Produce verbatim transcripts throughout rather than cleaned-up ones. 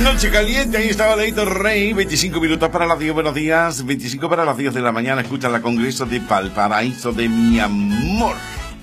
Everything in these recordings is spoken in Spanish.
Noche caliente, ahí estaba Leito Rey, veinticinco minutos para las diez, buenos días, veinticinco para las diez de la mañana, escuchan la Congreso de Valparaíso de mi amor.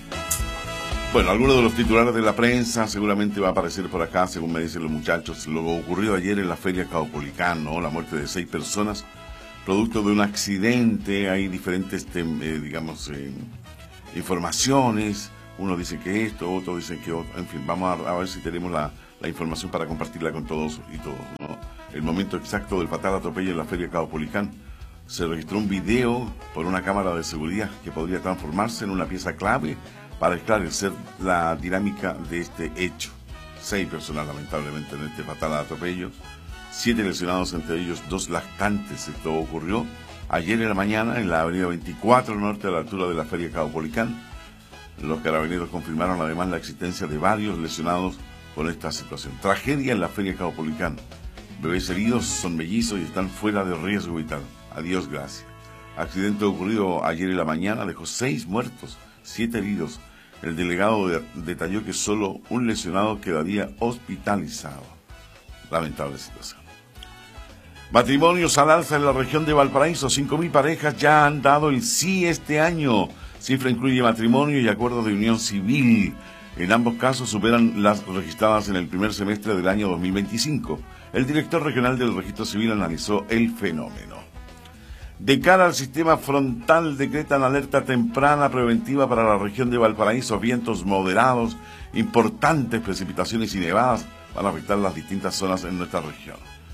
Bueno, algunos de los titulares de la prensa seguramente va a aparecer por acá, según me dicen los muchachos. Lo ocurrido ayer en la Feria Caupolicán, ¿no? La muerte de seis personas, producto de un accidente. Hay diferentes, eh, digamos, eh, informaciones. Uno dice que esto, otro dice que otro. En fin, vamos a, a ver si tenemos la, la información para compartirla con todos y todos, ¿no? El momento exacto del fatal atropello en la Feria Caupolicán. Se registró un video por una cámara de seguridad que podría transformarse en una pieza clave para esclarecer la dinámica de este hecho. Seis personas, lamentablemente, en este fatal atropello. Siete lesionados, entre ellos dos lactantes. Esto ocurrió ayer en la mañana en la avenida veinticuatro Norte, a la altura de la Feria Caupolicán. Los carabineros confirmaron además la existencia de varios lesionados con esta situación. Tragedia en la Feria Caupolicán. Bebés heridos, son mellizos y están fuera de riesgo vital. Adiós, gracias. Accidente ocurrido ayer en la mañana dejó seis muertos, siete heridos. El delegado de, detalló que solo un lesionado quedaría hospitalizado. Lamentable situación. Matrimonios al alza en la región de Valparaíso. cinco mil parejas ya han dado el sí este año. Cifra incluye matrimonio y acuerdos de unión civil. En ambos casos superan las registradas en el primer semestre del año dos mil veinticinco. El director regional del Registro Civil analizó el fenómeno. De cara al sistema frontal, decretan alerta temprana preventiva para la región de Valparaíso. Vientos moderados, importantes precipitaciones y nevadas van a afectar las distintas zonas en nuestra región.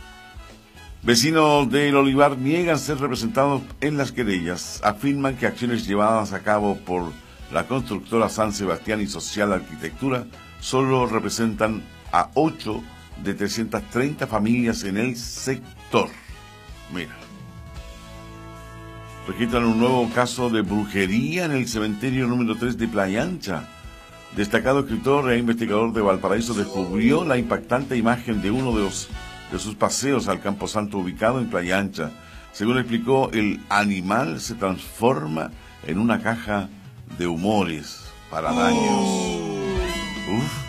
Vecinos del Olivar niegan ser representados en las querellas. Afirman que acciones llevadas a cabo por la constructora San Sebastián y Social Arquitectura solo representan a ocho de trescientas treinta familias en el sector. Mira. Registran un nuevo caso de brujería en el cementerio número tres de Playa Ancha. Destacado escritor e investigador de Valparaíso descubrió la impactante imagen de uno de, los, de sus paseos al Camposanto ubicado en Playa Ancha. Según explicó, el animal se transforma en una caja de humores para daños. Uf.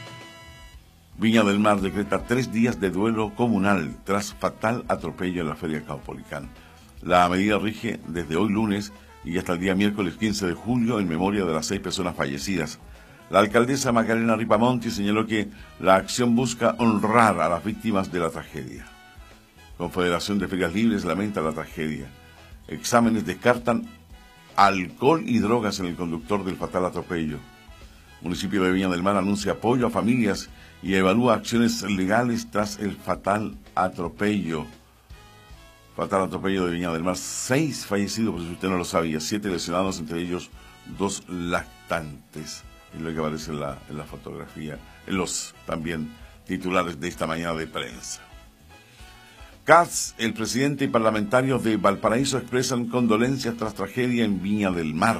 Viña del Mar decreta tres días de duelo comunal tras fatal atropello en la Feria Caupolicán. La medida rige desde hoy lunes y hasta el día miércoles quince de julio en memoria de las seis personas fallecidas. La alcaldesa Macarena Ripamonti señaló que la acción busca honrar a las víctimas de la tragedia. Confederación de Ferias Libres lamenta la tragedia. Exámenes descartan alcohol y drogas en el conductor del fatal atropello. Municipio de Viña del Mar anuncia apoyo a familias y evalúa acciones legales tras el fatal atropello. Fatal atropello de Viña del Mar, seis fallecidos, por si usted no lo sabía, siete lesionados, entre ellos dos lactantes. Es lo que aparece en la, en la fotografía, en los también titulares de esta mañana de prensa. Katz, el presidente y parlamentarios de Valparaíso expresan condolencias tras tragedia en Viña del Mar.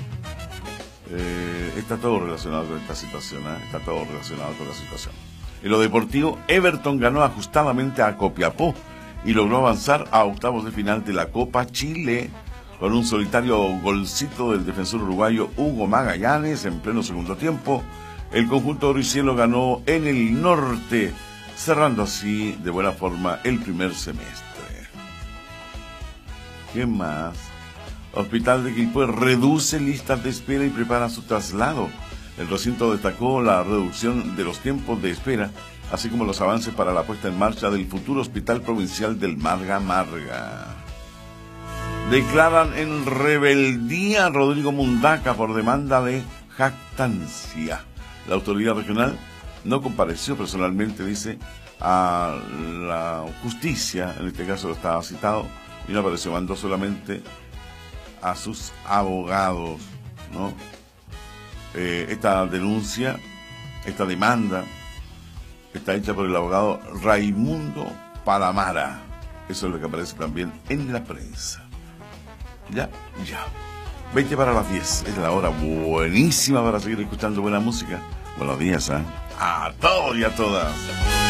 Eh, está todo relacionado con esta situación, ¿eh? Está todo relacionado con la situación. En lo deportivo, Everton ganó ajustadamente a Copiapó y logró avanzar a octavos de final de la Copa Chile con un solitario golcito del defensor uruguayo Hugo Magallanes en pleno segundo tiempo. El conjunto oricielo ganó en el norte, cerrando así de buena forma el primer semestre. ¿Qué más? Hospital de Quilpué reduce listas de espera y prepara su traslado. El recinto destacó la reducción de los tiempos de espera, así como los avances para la puesta en marcha del futuro Hospital Provincial del Marga Marga. Declaran en rebeldía a Rodrigo Mundaca por demanda de jactancia. La autoridad regional no compareció personalmente, dice, a la justicia, en este caso lo estaba citado, y no apareció, mandó solamente a sus abogados, ¿no? Eh, esta denuncia, esta demanda, está hecha por el abogado Raimundo Palamara. Eso es lo que aparece también en la prensa. Ya, ya. veinte para las diez. Es la hora buenísima para seguir escuchando buena música. Buenos días, ¿eh? A todos y a todas.